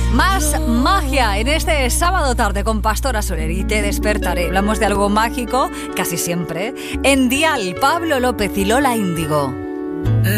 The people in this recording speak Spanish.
Más magia en este sábado tarde con Pastora Soler y Te despertaré. Hablamos de algo mágico, casi siempre, en Dial, Pablo López y Lola Índigo.